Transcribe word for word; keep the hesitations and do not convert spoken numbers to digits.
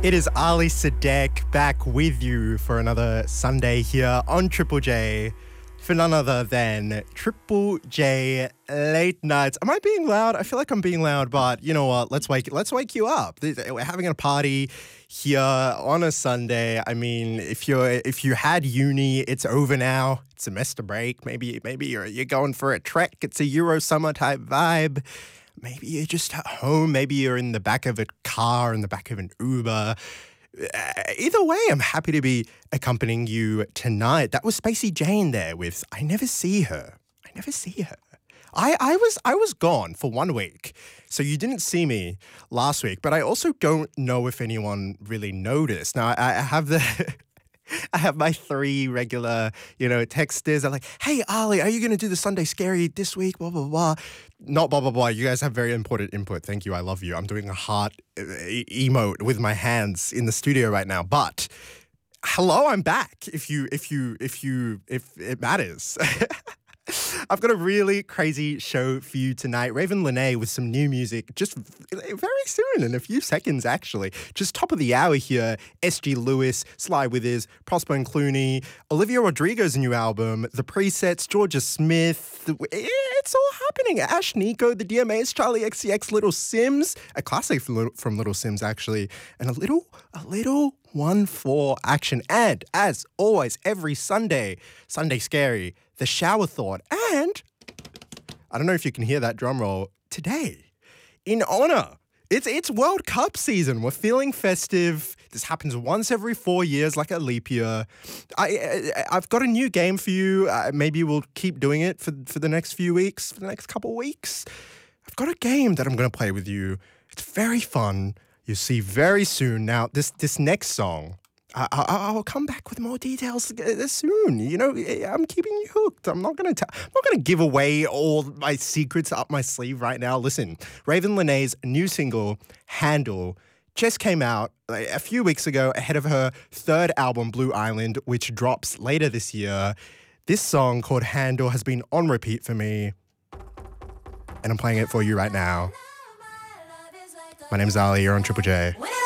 It is Ali Sadek back with you for another Sunday here on Triple J for none other than Triple J Late Nights. Am I being loud? I feel like I'm being loud, but you know what? Let's wake let's wake you up. We're having a party here on a Sunday. I mean, if you're if you had uni, it's over now. It's semester break. Maybe maybe you're you're going for a trek. It's a Euro summer type vibe. Maybe you're just at home. Maybe you're in the back of a car, in the back of an Uber. Uh, either way, I'm happy to be accompanying you tonight. That was Spacey Jane there with I Never See Her. I Never See Her. I, I was I was gone for one week, so you didn't see me last week, but I also don't know if anyone really noticed. Now, I, I have the... I have my three regular, you know, texters. I'm like, hey, Ali, are you going to do the Sunday Scary this week? Blah, blah, blah. Not blah, blah, blah. You guys have very important input. Thank you. I love you. I'm doing a heart e- emote with my hands in the studio right now. But hello, I'm back. If you, if you, if you, if it matters. I've got a really crazy show for you tonight. Raven Lenae with some new music just very soon, in a few seconds, actually. Just top of the hour here. S G Lewis, Sly Withers, Prosper and Clooney, Olivia Rodrigo's new album, The Presets, Georgia Smith. It's all happening. Ash Nico, the D M As, Charlie X C X, Little Sims, a classic from Little, from Little Sims, actually, and a little, a little one for action. And as always, every Sunday, Sunday Scary, the shower thought, and I don't know if you can hear that drum roll today. In honor, it's it's World Cup season. We're feeling festive. This happens once every four years, like a leap year. I, I I've got a new game for you. Uh, maybe we'll keep doing it for for the next few weeks, for the next couple weeks. I've got a game that I'm going to play with you. It's very fun. You'll see very soon. Now, this this next song, I, I, I'll come back with more details soon. You know, I'm keeping you hooked. I'm not gonna t- I'm not gonna give away all my secrets up my sleeve right now. Listen, Raven Lenae's new single, Handle, just came out a few weeks ago ahead of her third album, Blue Island, which drops later this year. This song called Handle has been on repeat for me, and I'm playing it for you right now. My name's Ali. You're on Triple J.